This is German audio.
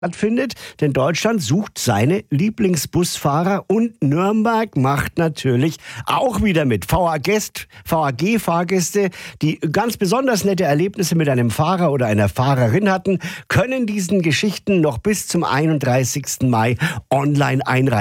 stattfindet, denn Deutschland sucht seine Lieblingsbusfahrer und Nürnberg macht natürlich auch wieder mit. VAG-Fahrgäste, die ganz besonders nette Erlebnisse mit einem Fahrer oder einer Fahrerin hatten, können diesen Geschichten noch bis zum 31. Mai online einreichen.